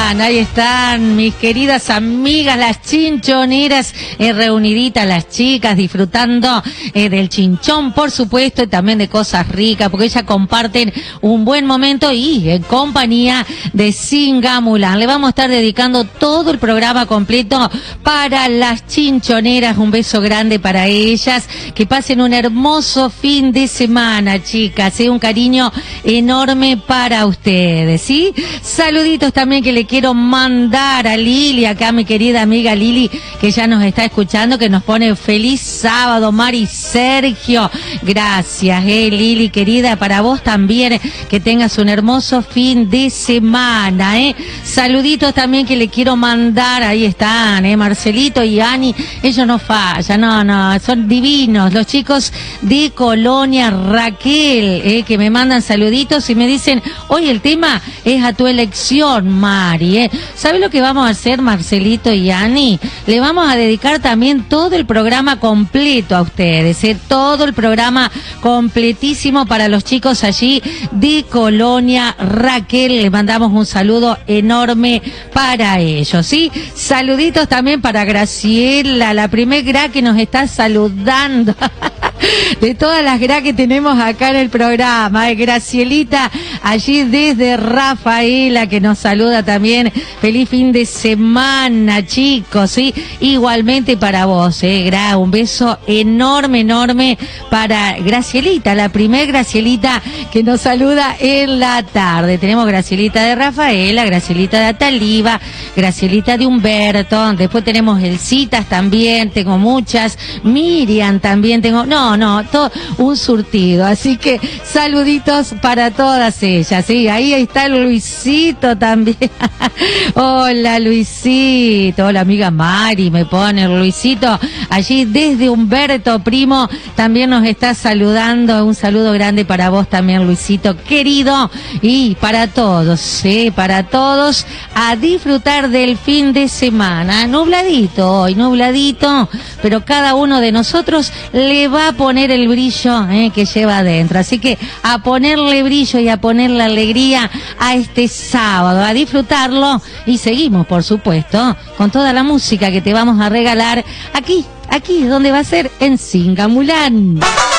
ahí están mis queridas amigas, las chinchoneras, reuniditas, las chicas, disfrutando del chinchón, por supuesto, y también de cosas ricas, porque ellas comparten un buen momento y en compañía de Singamulán. Le vamos a estar dedicando todo el programa completo para las chinchoneras. Un beso grande para ellas, que pasen un hermoso fin de semana, chicas, un cariño enorme para ustedes, ¿sí? Saluditos también que le quiero mandar a Lili, acá mi querida amiga Lili, que ya nos está escuchando, que nos pone feliz sábado, Mari Sergio. Gracias, Lili, querida, para vos también, que tengas un hermoso fin de semana, Saluditos también que le quiero mandar, ahí están, Marcelito y Ani, ellos no fallan, no, son divinos, los chicos de Colonia Raquel, que me mandan saluditos y me dicen, hoy el tema es a tu elección, Mari, ¿Sabes lo que vamos a hacer, Marcelito y Ani? Le vamos a dedicar también todo el programa completo a ustedes, todo el programa completísimo para los chicos allí de Colonia Raquel. Les mandamos un saludo enorme para ellos, ¿sí? Saluditos también para Graciela, la primer gra que nos está saludando. De todas las gra que tenemos acá en el programa, Gracielita, allí desde Rafaela, que nos saluda también. Feliz fin de semana, chicos, ¿sí? Igualmente para vos, Gra, un beso enorme, enorme para Gracielita, la primer Gracielita que nos saluda en la tarde. Tenemos Gracielita de Rafaela, Gracielita de Ataliva, Gracielita de Humberto, después tenemos Elcitas también, tengo muchas, Miriam también tengo, todo un surtido, así que saluditos para todas ellas, ¿sí? Ahí está Luisito también. Hola Luisito, hola amiga Mari, me pone Luisito, allí desde Humberto Primo, también nos está saludando, un saludo grande para vos también, Luisito, querido, y para todos, para todos, a disfrutar del fin de semana, nubladito hoy, nubladito, pero cada uno de nosotros le va a poner el brillo que lleva adentro, así que a ponerle brillo y a ponerle alegría a este sábado, a disfrutarlo, y seguimos por supuesto con toda la música que te vamos a regalar aquí donde va a ser en Singamulán.